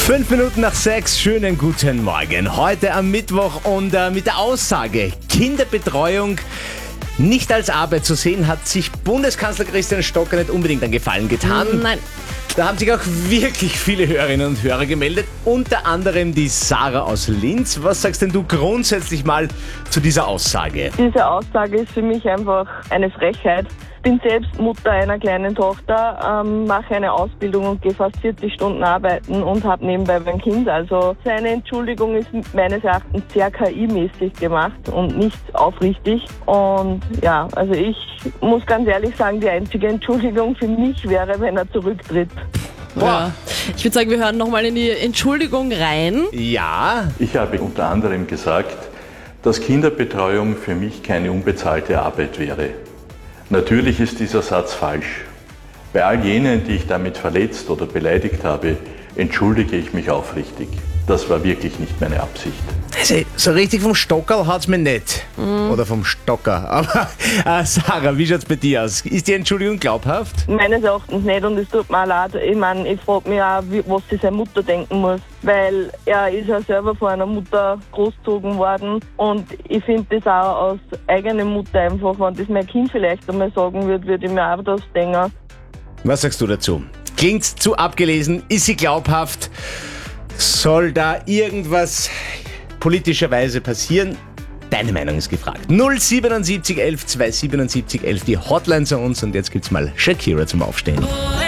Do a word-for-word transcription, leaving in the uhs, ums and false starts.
Fünf Minuten nach sechs, schönen guten Morgen. Heute am Mittwoch und äh, mit der Aussage, Kinderbetreuung nicht als Arbeit zu sehen, hat sich Bundeskanzler Christian Stocker nicht unbedingt einen Gefallen getan. Nein. Da haben sich auch wirklich viele Hörerinnen und Hörer gemeldet, unter anderem die Sarah aus Linz. Was sagst denn du grundsätzlich mal zu dieser Aussage? Diese Aussage ist für mich einfach eine Frechheit. Ich bin selbst Mutter einer kleinen Tochter, ähm, mache eine Ausbildung und gehe fast vierzig Stunden arbeiten und habe nebenbei mein Kind. Also seine Entschuldigung ist meines Erachtens sehr K I-mäßig gemacht und nicht aufrichtig. Und ja, also ich muss ganz ehrlich sagen, die einzige Entschuldigung für mich wäre, wenn er zurücktritt. Ja. Ich würde sagen, wir hören nochmal in die Entschuldigung rein. Ja, Ich habe unter anderem gesagt, dass Kinderbetreuung für mich keine unbezahlte Arbeit wäre. Natürlich ist dieser Satz falsch. Bei all jenen, die ich damit verletzt oder beleidigt habe, entschuldige ich mich aufrichtig. Das war wirklich nicht meine Absicht. also so richtig vom Stockerl hat's mir nicht. Oder vom Stocker. Aber äh, Sarah, wie schaut's bei dir aus? Ist die Entschuldigung glaubhaft? Meines Erachtens nicht und es tut mir auch leid. Ich meine, ich frage mich auch, wie, was sich seine Mutter denken muss, weil er ist ja selber von einer Mutter großgezogen worden und ich finde das auch aus eigener Mutter einfach, wenn das mein Kind vielleicht einmal sagen würde, würde ich mir auch das denken. Was sagst du dazu? Klingt zu abgelesen? Ist sie glaubhaft? Soll da irgendwas politischerweise passieren? Deine Meinung ist gefragt. null siebenundsiebzig elf zweihundertsiebenundsiebzig elf, die Hotline zu uns und jetzt gibt's mal Shakira zum Aufstehen.